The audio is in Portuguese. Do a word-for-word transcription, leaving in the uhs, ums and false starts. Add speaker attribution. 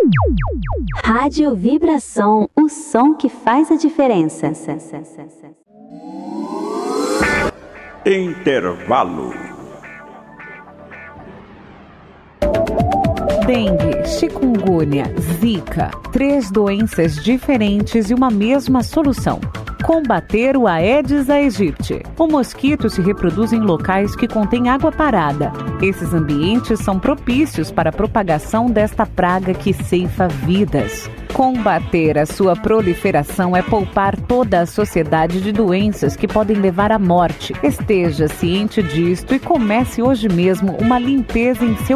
Speaker 1: Rádio Vibração, o som que faz a diferença.
Speaker 2: Intervalo.
Speaker 3: Dengue, chikungunya, zika, três doenças diferentes e uma mesma solução. Combater o Aedes aegypti. O mosquito se reproduz em locais que contêm água parada. Esses ambientes são propícios para a propagação desta praga que ceifa vidas. Combater a sua proliferação é poupar toda a sociedade de doenças que podem levar à morte. Esteja ciente disto e comece hoje mesmo uma limpeza em seu